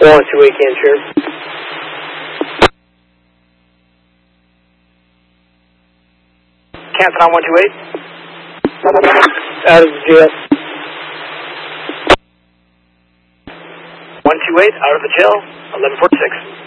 128 can share. Canton on 128. Out of the jail. 128, out of the jail, 1146.